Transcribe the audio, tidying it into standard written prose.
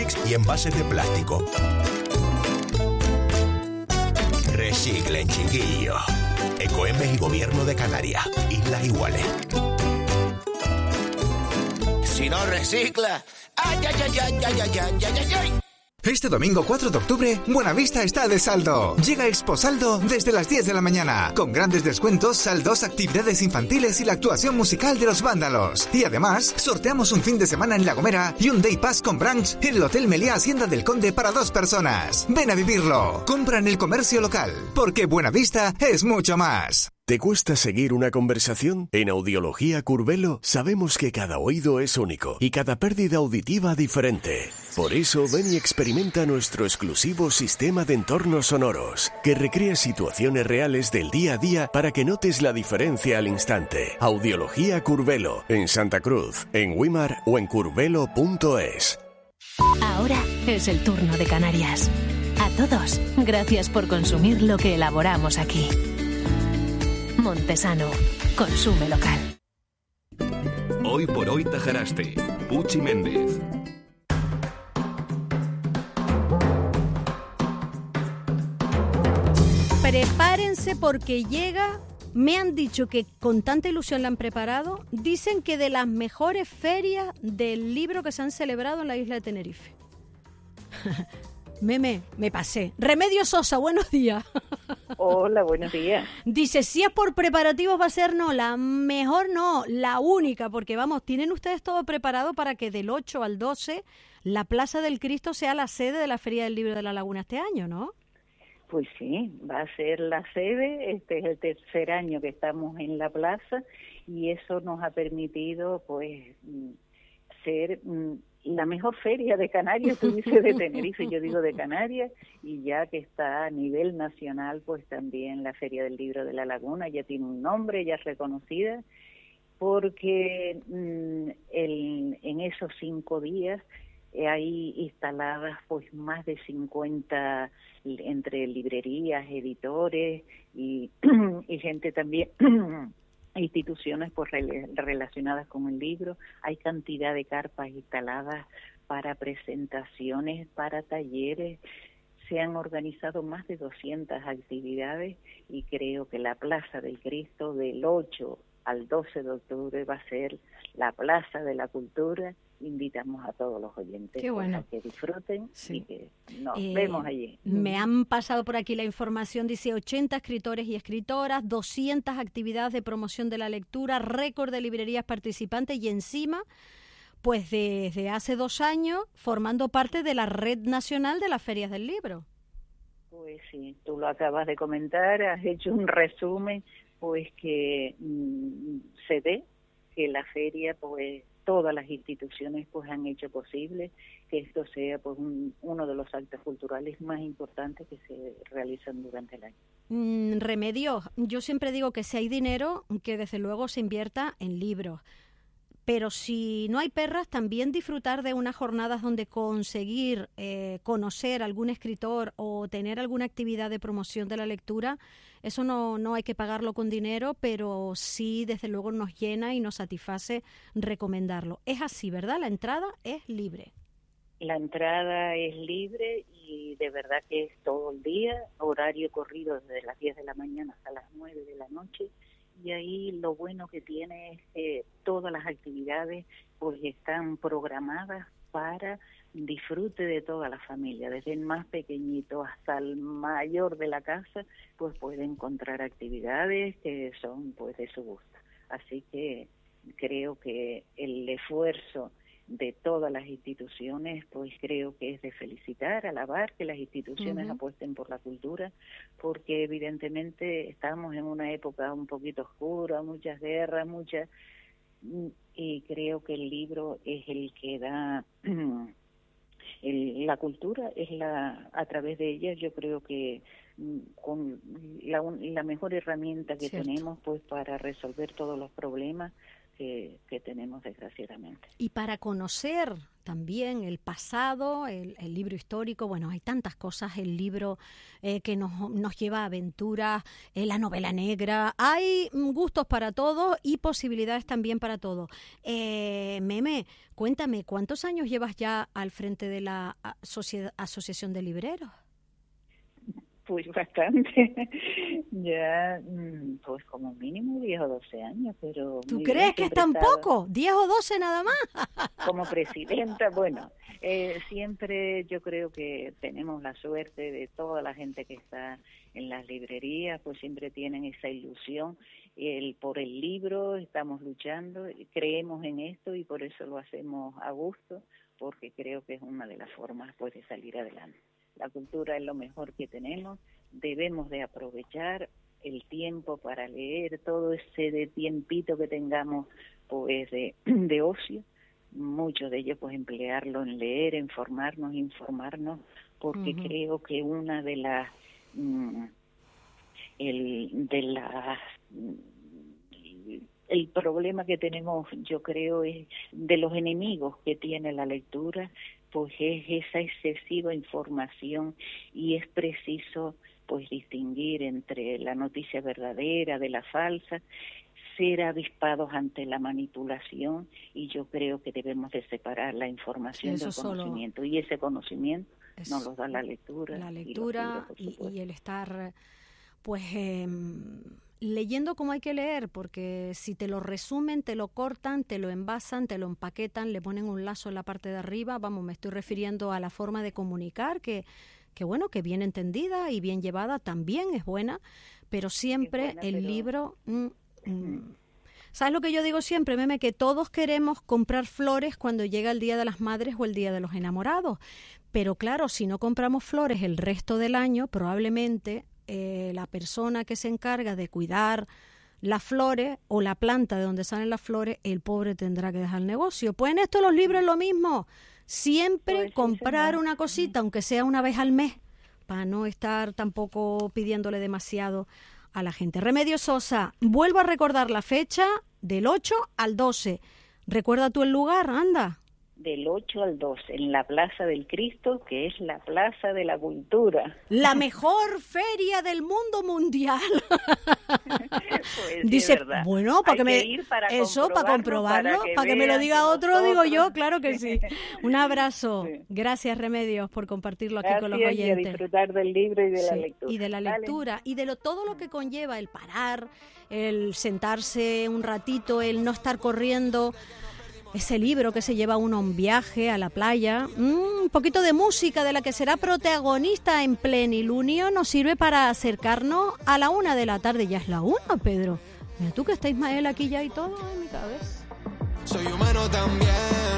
látex y envases de plástico. Reciclen, chiquillos. Ecoembes y Gobierno de Canarias. Islas Iguales. Si no recicla... ¡Ay, ay, ay, ay, ay, ay, ay, ay, ay! Este domingo 4 de octubre, Buenavista está de saldo. Llega Exposaldo desde las 10 de la mañana, con grandes descuentos, saldos, actividades infantiles y la actuación musical de Los Vándalos. Y además, sorteamos un fin de semana en La Gomera y un day pass con brunch en el Hotel Meliá Hacienda del Conde para 2 personas. Ven a vivirlo. Compra en el comercio local, porque Buenavista es mucho más. ¿Te cuesta seguir una conversación? En Audiología Curvelo sabemos que cada oído es único y cada pérdida auditiva diferente. Por eso ven y experimenta nuestro exclusivo sistema de entornos sonoros, que recrea situaciones reales del día a día para que notes la diferencia al instante. Audiología Curvelo, en Santa Cruz, en Wimar o en curvelo.es. Ahora es el turno de Canarias. A todos, gracias por consumir lo que elaboramos aquí. Montesano, consume local. Hoy por hoy Tajaraste, Puchi Méndez. Prepárense porque llega, me han dicho que con tanta ilusión la han preparado, dicen que de las mejores ferias del libro que se han celebrado en la isla de Tenerife. Me pasé. Remedios Sosa, buenos días. Hola, buenos días. Dice, si es por preparativos va a ser no, la mejor no, la única, porque vamos, tienen ustedes todo preparado para que del 8 al 12 la Plaza del Cristo sea la sede de la Feria del Libro de la Laguna este año, ¿no? Pues sí, va a ser la sede, este es el tercer año que estamos en la plaza y eso nos ha permitido pues ser la mejor feria de Canarias, tú dices de Tenerife, yo digo de Canarias, y ya que está a nivel nacional, pues también la Feria del Libro de la Laguna ya tiene un nombre, ya es reconocida, porque en esos 5 días hay instaladas pues más de 50 entre librerías, editores y gente también... instituciones pues relacionadas con el libro, hay cantidad de carpas instaladas para presentaciones, para talleres, se han organizado más de 200 actividades y creo que la Plaza del Cristo del 8 al 12 de octubre va a ser la Plaza de la Cultura. Invitamos a todos los oyentes a que disfruten y que nos vemos allí. Me han pasado por aquí la información, dice 80 escritores y escritoras, 200 actividades de promoción de la lectura, récord de librerías participantes y encima, pues desde hace 2 años, formando parte de la Red Nacional de las Ferias del Libro. Pues sí, tú lo acabas de comentar, has hecho un resumen, pues que se ve que la feria, pues todas las instituciones pues han hecho posible que esto sea pues uno de los actos culturales más importantes que se realizan durante el año. Remedios, yo siempre digo que si hay dinero, que desde luego se invierta en libros. Pero si no hay perras, también disfrutar de unas jornadas donde conseguir conocer algún escritor o tener alguna actividad de promoción de la lectura, eso no hay que pagarlo con dinero, pero sí, desde luego, nos llena y nos satisface recomendarlo. Es así, ¿verdad? La entrada es libre. La entrada es libre y de verdad que es todo el día, horario corrido desde las 10 de la mañana hasta las 9 de la noche. Y ahí lo bueno que tiene es que todas las actividades pues están programadas para disfrute de toda la familia, desde el más pequeñito hasta el mayor de la casa, pues puede encontrar actividades que son pues de su gusto. Así que creo que el esfuerzo de todas las instituciones, pues creo que es de felicitar, alabar que las instituciones apuesten por la cultura, porque evidentemente estamos en una época un poquito oscura, muchas guerras, y creo que el libro es el que da, la cultura es a través de ella, yo creo que con la mejor herramienta que tenemos pues para resolver todos los problemas que tenemos desgraciadamente. Y para conocer también el pasado, el libro histórico, bueno, hay tantas cosas, el libro que nos lleva a aventuras, la novela negra, hay gustos para todo y posibilidades también para todo. Meme, cuéntame, ¿cuántos años llevas ya al frente de la Asociación de Libreros? Pues bastante, ya pues como mínimo 10 o 12 años, pero... ¿Tú crees que es tan poco? ¿10 o 12 nada más? Como presidenta, bueno, siempre yo creo que tenemos la suerte de toda la gente que está en las librerías, pues siempre tienen esa ilusión, por el libro estamos luchando, creemos en esto y por eso lo hacemos a gusto, porque creo que es una de las formas pues de salir adelante. La cultura es lo mejor que tenemos, debemos de aprovechar el tiempo para leer, todo ese de tiempito que tengamos pues de ocio, muchos de ellos pues emplearlo en leer, en informarnos, porque creo que una de las el problema que tenemos, yo creo, es de los enemigos que tiene la lectura, pues es esa excesiva información y es preciso pues distinguir entre la noticia verdadera de la falsa, ser avispados ante la manipulación, y yo creo que debemos de separar la información del conocimiento, y ese conocimiento nos lo da la lectura. La lectura y el estar pues leyendo como hay que leer, porque si te lo resumen, te lo cortan, te lo envasan, te lo empaquetan, le ponen un lazo en la parte de arriba, vamos, me estoy refiriendo a la forma de comunicar, que bueno, que bien entendida y bien llevada también es buena, pero siempre libro... ¿Sabes lo que yo digo siempre, Meme? Que todos queremos comprar flores cuando llega el Día de las Madres o el Día de los Enamorados, pero claro, si no compramos flores el resto del año, probablemente... la persona que se encarga de cuidar las flores o la planta de donde salen las flores, el pobre tendrá que dejar el negocio. Pues en esto los libros es lo mismo. Siempre pues comprar una cosita, aunque sea una vez al mes, para no estar tampoco pidiéndole demasiado a la gente. Remedios Sosa, vuelvo a recordar la fecha, del 8 al 12. ¿Recuerda tú el lugar? Anda. Del 8 al 12, en la Plaza del Cristo, que es la Plaza de la Cultura. La mejor feria del mundo mundial. Pues dice, verdad. Bueno, para comprobarlo, para que me lo diga otro, nosotros. Digo yo, claro que sí. Un abrazo. Sí. Gracias, Remedios, por compartirlo aquí con los oyentes. Y a disfrutar del libro y de la lectura. Y de la lectura, y de todo lo que conlleva el parar, el sentarse un ratito, el no estar corriendo. Ese libro que se lleva uno a un viaje a la playa, un poquito de música de la que será protagonista en plenilunio nos sirve para acercarnos a la 1 de la tarde. Ya es la 1, Pedro. Mira tú que está Ismael aquí ya y todo en mi cabeza. Soy humano también.